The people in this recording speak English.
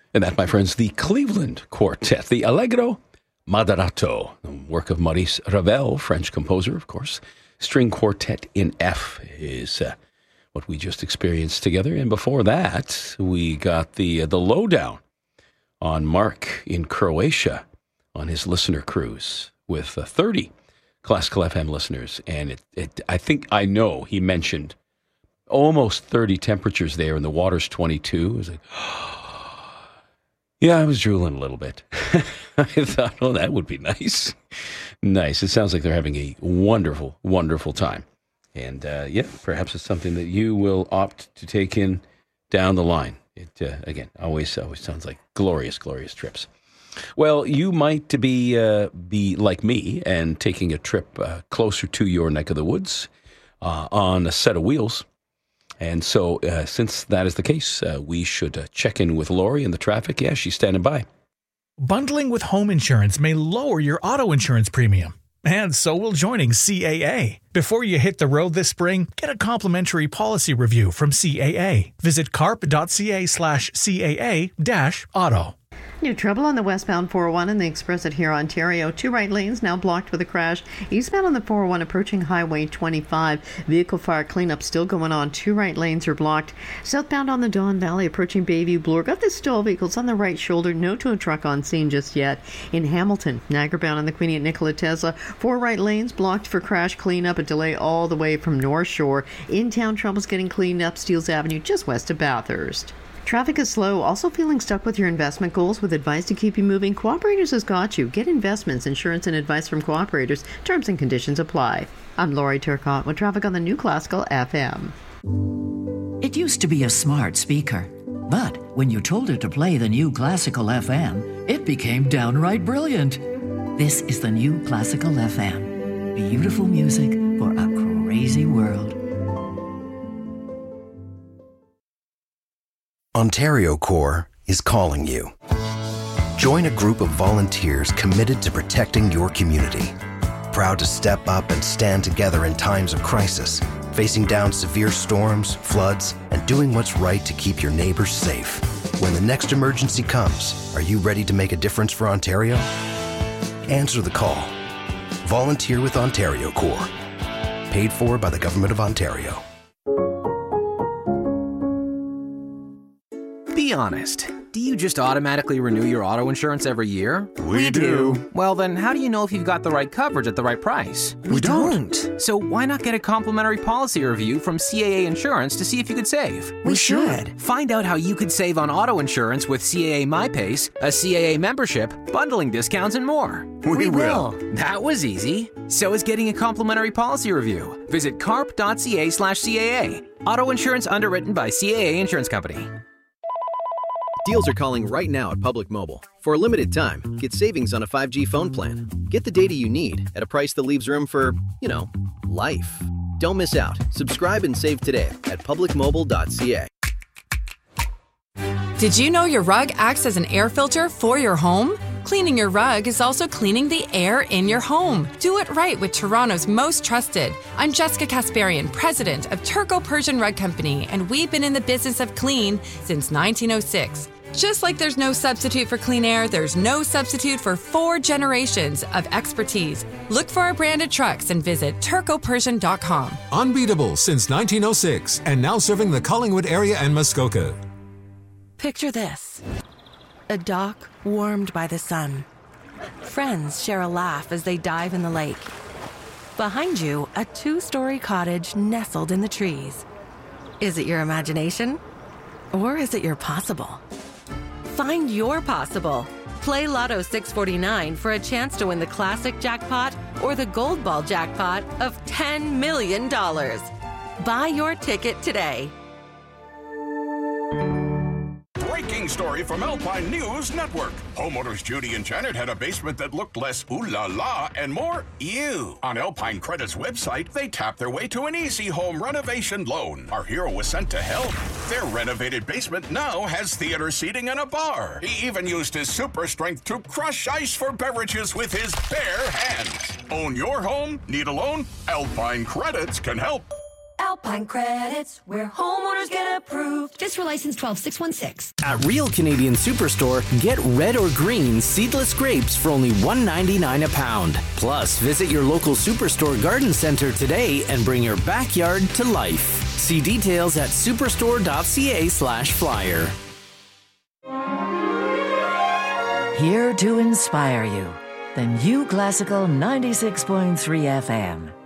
And that, my friends, the Cleveland Quartet, the Allegro Moderato, the work of Maurice Ravel, French composer, of course. String Quartet in F is what we just experienced together. And before that, we got the lowdown on Mark in Croatia on his listener cruise with 30 Classical FM listeners. And I know he mentioned almost 30 temperatures there, and the water's 22. It was like, yeah, I was drooling a little bit. I thought, oh, that would be nice. Nice. It sounds like they're having a wonderful, wonderful time. And perhaps it's something that you will opt to take in down the line. It, again, always sounds like glorious, glorious trips. Well, you might be like me and taking a trip closer to your neck of the woods on a set of wheels. And so since that is the case, we should check in with Lori in the traffic. Yeah, she's standing by. Bundling with home insurance may lower your auto insurance premium. And so will joining CAA. Before you hit the road this spring, get a complimentary policy review from CAA. Visit carp.ca/CAA-auto. New trouble on the westbound 401 and the express at here, Ontario. 2 right lanes now blocked with a crash. Eastbound on the 401 approaching Highway 25. Vehicle fire cleanup still going on. 2 right lanes are blocked. Southbound on the Don Valley approaching Bayview Bloor. Got the stall vehicles on the right shoulder. No tow truck on scene just yet. In Hamilton, Niagara bound on the Queenie at Nikola Tesla. 4 right lanes blocked for crash cleanup. A delay all the way from North Shore. In-town troubles getting cleaned up. Steeles Avenue just west of Bathurst. Traffic is slow. Also feeling stuck with your investment goals? With advice to keep you moving, Cooperators has got you. Get investments, insurance, and advice from Cooperators. Terms and conditions apply. I'm Lori Turcotte with traffic on the new Classical FM. It used to be a smart speaker, but when you told it to play the new Classical FM, it became downright brilliant. This is the new Classical FM. Beautiful music for a crazy world. Ontario Corps is calling you. Join a group of volunteers committed to protecting your community. Proud to step up and stand together in times of crisis, facing down severe storms, floods, and doing what's right to keep your neighbors safe. When the next emergency comes, are you ready to make a difference for Ontario? Answer the call. Volunteer with Ontario Corps. Paid for by the Government of Ontario. Be honest. Do you just automatically renew your auto insurance every year? We do. Well, then how do you know if you've got the right coverage at the right price? We don't. So why not get a complimentary policy review from CAA Insurance to see if you could save? We should. Find out how you could save on auto insurance with CAA MyPace, a CAA membership, bundling discounts, and more. We will. That was easy. So is getting a complimentary policy review. Visit carp.ca/CAA. Auto insurance underwritten by CAA Insurance Company. Deals are calling right now at Public Mobile. For a limited time, get savings on a 5G phone plan. Get the data you need at a price that leaves room for, life. Don't miss out. Subscribe and save today at publicmobile.ca. Did you know your rug acts as an air filter for your home? Cleaning your rug is also cleaning the air in your home. Do it right with Toronto's most trusted. I'm Jessica Kasparian, president of Turco Persian Rug Company, and we've been in the business of clean since 1906. Just like there's no substitute for clean air, there's no substitute for 4 generations of expertise. Look for our branded trucks and visit turcopersian.com. Unbeatable since 1906 and now serving the Collingwood area and Muskoka. Picture this. A dock warmed by the sun. Friends share a laugh as they dive in the lake. Behind you, a 2-story cottage nestled in the trees. Is it your imagination? Or is it your possible? Find your possible. Play Lotto 649 for a chance to win the classic jackpot or the gold ball jackpot of $10 million. Buy your ticket today. Breaking story from Alpine News Network. Homeowners Judy and Janet had a basement that looked less ooh la la and more ew. On Alpine Credit's website, they tapped their way to an easy home renovation loan. Our hero was sent to help. Their renovated basement now has theater seating and a bar. He even used his super strength to crush ice for beverages with his bare hands. Own your home? Need a loan? Alpine Credits can help. Alpine Credits, where homeowners get approved. Just for license 12616. At Real Canadian Superstore, get red or green seedless grapes for only $1.99 a pound. Plus, visit your local Superstore garden center today and bring your backyard to life. See details at superstore.ca/flyer. Here to inspire you, the New Classical 96.3 FM.